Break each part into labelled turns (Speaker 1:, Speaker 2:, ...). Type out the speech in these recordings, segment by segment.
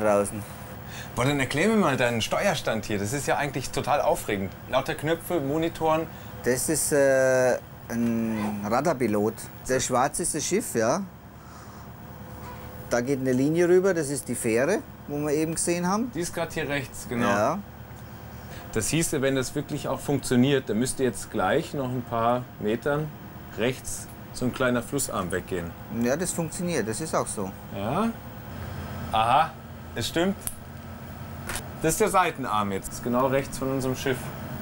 Speaker 1: draußen.
Speaker 2: Boah, dann erklär mir mal deinen Steuerstand hier. Das ist ja eigentlich total aufregend. Lauter Knöpfe, Monitoren.
Speaker 1: Das ist ein Radarpilot. Der Schwarz ist das Schiff, ja. Da geht eine Linie rüber, das ist die Fähre, wo wir eben gesehen haben.
Speaker 2: Die ist gerade hier rechts, genau.
Speaker 1: Ja.
Speaker 2: Das hieße, wenn das wirklich auch funktioniert, dann müsste jetzt gleich noch ein paar Metern rechts so ein kleiner Flussarm weggehen.
Speaker 1: Ja, das funktioniert, das ist auch so.
Speaker 2: Ja? Aha, es stimmt. Das ist der Seitenarm jetzt, das ist genau rechts von unserem Schiff.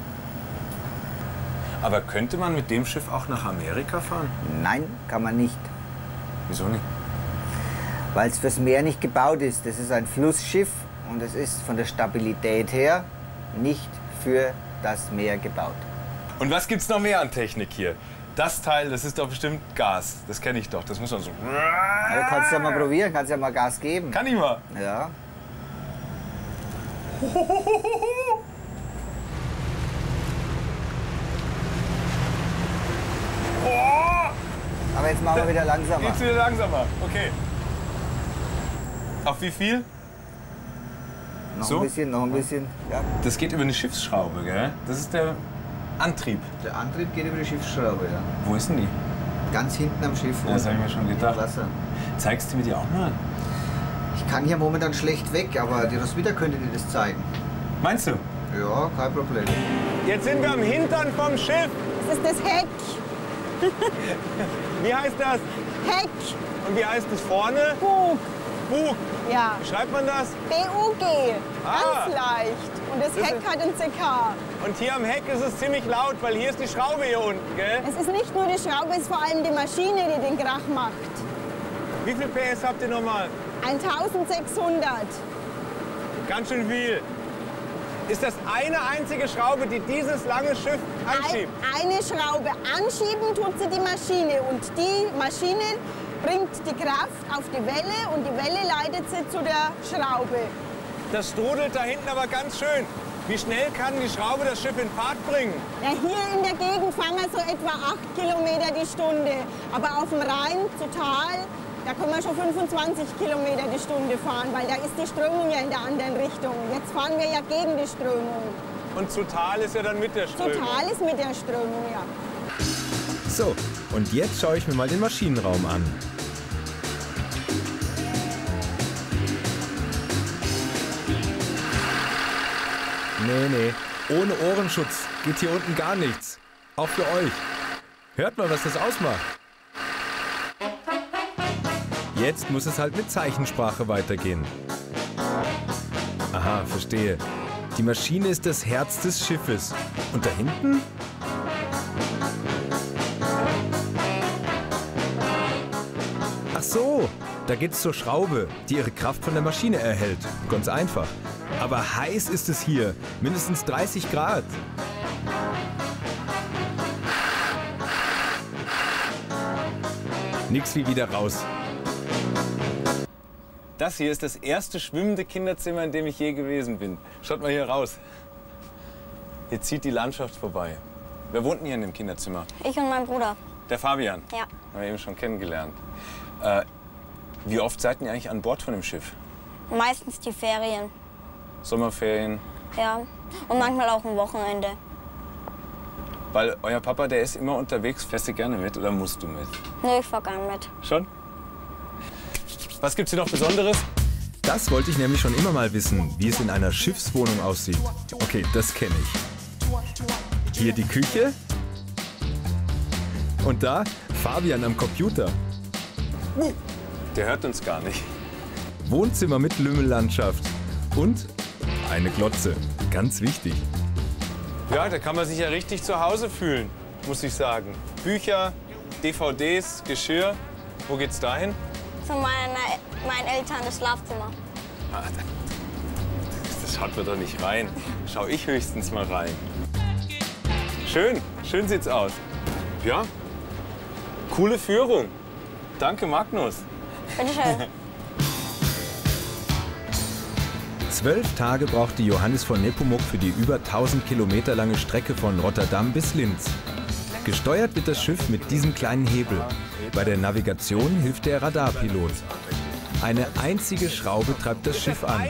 Speaker 2: Aber könnte man mit dem Schiff auch nach Amerika fahren?
Speaker 1: Nein, kann man nicht.
Speaker 2: Wieso nicht?
Speaker 1: Weil es fürs Meer nicht gebaut ist. Das ist ein Flussschiff und es ist von der Stabilität her nicht für das Meer gebaut.
Speaker 2: Und was gibt's noch mehr an Technik hier? Das Teil, das ist doch bestimmt Gas. Das kenne ich doch. Das muss man so.
Speaker 1: Aber kannst du ja mal probieren, kannst ja mal Gas geben.
Speaker 2: Kann ich mal?
Speaker 1: Ja. Aber jetzt machen wir wieder langsamer.
Speaker 2: Geht's wieder langsamer. Okay. Auf wie viel?
Speaker 1: Noch
Speaker 2: So?
Speaker 1: ein bisschen, noch ein bisschen. Ja.
Speaker 2: Das geht über eine Schiffsschraube, gell? Das ist der Antrieb.
Speaker 1: Der Antrieb geht über die Schiffsschraube, ja.
Speaker 2: Wo ist denn die?
Speaker 1: Ganz hinten am Schiff.
Speaker 2: Das habe ich mir schon gedacht.
Speaker 1: Im Wasser.
Speaker 2: Zeigst du mir die auch mal?
Speaker 1: Ich kann hier momentan schlecht weg, aber die Roswitha könnte dir das zeigen.
Speaker 2: Meinst du?
Speaker 1: Ja, kein Problem.
Speaker 2: Jetzt sind wir am Hintern vom Schiff.
Speaker 3: Das ist das Heck.
Speaker 2: Wie heißt das?
Speaker 3: Heck.
Speaker 2: Und wie heißt es vorne?
Speaker 3: Bug.
Speaker 2: Bug.
Speaker 3: Ja.
Speaker 2: Wie schreibt man das?
Speaker 3: B-U-G.
Speaker 2: Ah.
Speaker 3: Ganz leicht. Und das
Speaker 2: Das
Speaker 3: Heck
Speaker 2: ist-
Speaker 3: hat ein CK.
Speaker 2: Und hier am Heck ist es ziemlich laut, weil hier ist die Schraube hier unten, gell?
Speaker 3: Es ist nicht nur die Schraube, es ist vor allem die Maschine, die den Krach macht.
Speaker 2: Wie viel PS habt ihr nochmal?
Speaker 3: 1600.
Speaker 2: Ganz schön viel. Ist das eine einzige Schraube, die dieses lange Schiff anschiebt?
Speaker 3: Eine Schraube anschieben tut sie die Maschine. Und die Maschine bringt die Kraft auf die Welle und die Welle leitet sie zu der Schraube.
Speaker 2: Das strudelt da hinten aber ganz schön. Wie schnell kann die Schraube das Schiff in Fahrt bringen?
Speaker 3: Ja, hier in der Gegend fahren wir so etwa 8 Kilometer die Stunde. Aber auf dem Rhein zu Tal, da können wir schon 25 Kilometer die Stunde fahren, weil da ist die Strömung ja in der anderen Richtung. Jetzt fahren wir ja gegen die Strömung.
Speaker 2: Und zu Tal ist ja dann mit der Strömung.
Speaker 3: Total ist mit der Strömung, ja.
Speaker 4: So, und jetzt schaue ich mir mal den Maschinenraum an. Nee, ohne Ohrenschutz geht hier unten gar nichts. Auch für euch. Hört mal, was das ausmacht. Jetzt muss es halt mit Zeichensprache weitergehen. Aha, verstehe. Die Maschine ist das Herz des Schiffes. Und da hinten? Ach so, da geht's zur Schraube, die ihre Kraft von der Maschine erhält. Ganz einfach. Aber heiß ist es hier. Mindestens 30 Grad. Nix wie wieder raus.
Speaker 2: Das hier ist das erste schwimmende Kinderzimmer, in dem ich je gewesen bin. Schaut mal hier raus. Hier zieht die Landschaft vorbei. Wer wohnt denn hier in dem Kinderzimmer?
Speaker 5: Ich und mein Bruder.
Speaker 2: Der Fabian.
Speaker 5: Ja.
Speaker 2: Haben wir eben schon kennengelernt. Wie oft seid ihr eigentlich an Bord von dem Schiff?
Speaker 5: Meistens die Ferien.
Speaker 2: Sommerferien?
Speaker 5: Ja. Und manchmal auch am Wochenende.
Speaker 2: Weil euer Papa, der ist immer unterwegs. Fährst du gerne mit oder musst du mit?
Speaker 5: Nö, ich fahr gern mit.
Speaker 2: Schon? Was gibt's hier noch Besonderes?
Speaker 4: Das wollte ich nämlich schon immer mal wissen, wie es in einer Schiffswohnung aussieht. Okay, das kenne ich. Hier die Küche. Und da Fabian am Computer.
Speaker 2: Der hört uns gar nicht.
Speaker 4: Wohnzimmer mit Lümmellandschaft. Und eine Glotze. Ganz wichtig.
Speaker 2: Ja, da kann man sich ja richtig zu Hause fühlen, muss ich sagen. Bücher, DVDs, Geschirr. Wo geht's dahin?
Speaker 5: Zu meinen Eltern das Schlafzimmer.
Speaker 2: Ah, das schaut man doch nicht rein. Schau ich höchstens mal rein. Schön, schön sieht's aus. Ja, coole Führung. Danke, Magnus.
Speaker 5: Bitte schön.
Speaker 4: 12 Tage brauchte Johannes von Nepomuk für die über 1000 Kilometer lange Strecke von Rotterdam bis Linz. Gesteuert wird das Schiff mit diesem kleinen Hebel. Bei der Navigation hilft der Radarpilot. Eine einzige Schraube treibt das Schiff an.